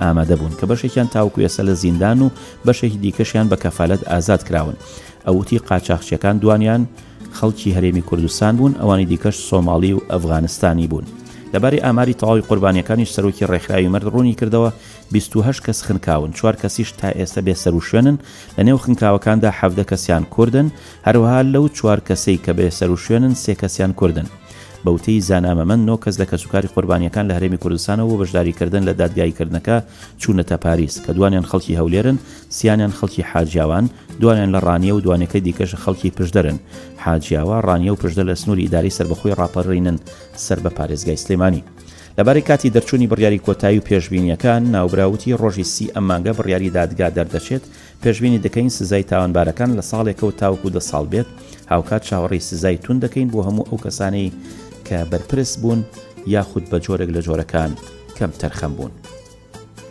ئامادە بوون کە بەشێکیان تاوکو ێستا لە زیندان و بەشێکی دیکەشیان بە کەفالەت ئازاد کراون. ئەوتی قاچاقچیەکان دوانیان خەڵکی هەرێمی کوردستان بوون، ئەوانی دیکەش سۆماڵی و ئەفغانستانی بوون. لەبارەی ئاماری تەواوی قوربانیەکانیش سەرۆکی ڕێکخراوی مەرد ڕوونی کردەوە 28 کەس خنکاون، 4 کەسیش تا ئێستا بێسەر و شوێنن، لە نێو خنکاوەکاندا 17 کەسیان کوردن، هەروەها لەو 4 کەسەی کە بێسەر و شوێنن 3 کەسیان کوردن. بەوتەی زانامەمەند 9 کەس لە کەسوکاری قوربانیەکان لە هەرێمی کوردستانەوە بەشداریکردن لە دادگایکردنەکە چوونەتە پاریس کە دوانیان خەڵکی هەولێرن، سیانیان خەڵکی حاجیاوان، دوانیان لە ڕانیە و دوانەکەی دیکەش خەڵکی پشدەرن. حاجیاوە، ڕانیە و پشدە لە سنووری ئیداری سەربەخۆی ڕاپەڕینن سەر بە پارێزگای سلێمانی. لەبارەی کاتی دەرچوونی بڕیاری کۆتایی و پێشبینیەکان ناوبراوتی ڕۆژی 30 ئەم مانگە بڕیاری دادگا دەردەچێت. پێشبینی دەکەین سزای تاوانبارەکان لە ساڵێکەوە تاوەکو 10 ساڵ بێت. هاوکات چاوەڕێی سزای تون دەکەین بۆ هەموو ئەو کەسانەی کە بەرپرس بوون یاخود بە جۆرێک لە جۆرەکان کەم تەرخەم بوون.